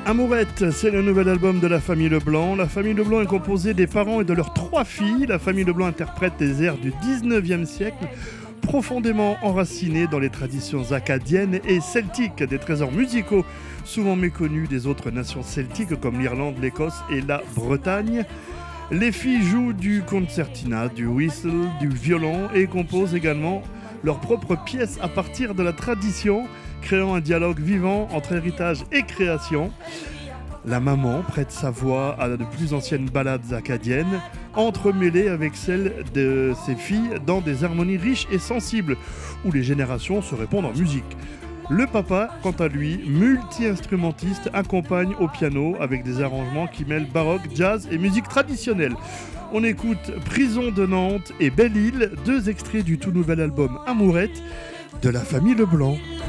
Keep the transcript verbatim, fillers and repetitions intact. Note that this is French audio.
Amourette, c'est le nouvel album de la famille Leblanc. La famille Leblanc est composée des parents et de leurs trois filles. La famille Leblanc interprète des airs du dix-neuvième siècle, profondément enracinés dans les traditions acadiennes et celtiques, des trésors musicaux souvent méconnus des autres nations celtiques comme l'Irlande, l'Écosse et la Bretagne. Les filles jouent du concertina, du whistle, du violon et composent également leurs propres pièces à partir de la tradition, créant un dialogue vivant entre héritage et création. La maman prête sa voix à de plus anciennes ballades acadiennes, entremêlées avec celles de ses filles dans des harmonies riches et sensibles, où les générations se répondent en musique. Le papa, quant à lui, multi-instrumentiste, accompagne au piano avec des arrangements qui mêlent baroque, jazz et musique traditionnelle. On écoute Prison de Nantes et Belle-Île, deux extraits du tout nouvel album Amourette de la famille Leblanc.